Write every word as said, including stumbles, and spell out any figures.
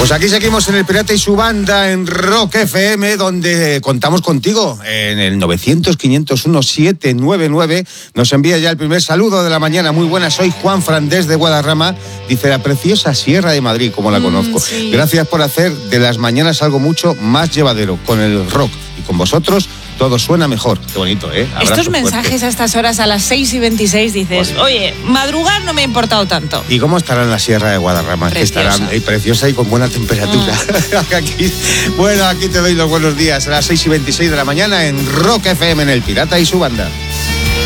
Pues aquí seguimos en El Pirata y su banda en Rock F M, donde contamos contigo en el novecientos, quinientos uno, setecientos noventa y nueve. Nos envía ya el primer saludo de la mañana. Muy buenas, soy Juan Fran desde Guadarrama. Dice, la preciosa Sierra de Madrid, como la conozco. Mm, sí. Gracias por hacer de las mañanas algo mucho más llevadero con el rock. Y con vosotros todo suena mejor. Qué bonito, ¿eh? Abrazo Estos mensajes fuerte. A estas horas, a las seis y veintiséis, dices, oye, madrugar no me ha importado tanto. ¿Y cómo estará en la Sierra de Guadarrama? Que estarán eh, preciosa y con buena temperatura. Mm. aquí, bueno, aquí te doy los buenos días. A las seis y veintiséis de la mañana en Rock F M, en El Pirata y su banda.